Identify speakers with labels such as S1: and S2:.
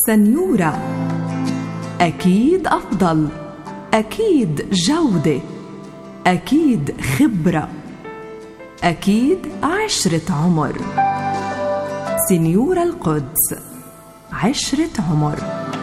S1: سنيورة، أكيد أفضل، أكيد جودة، أكيد خبرة، أكيد 10 عمر. سنيورة القدس 10 عمر.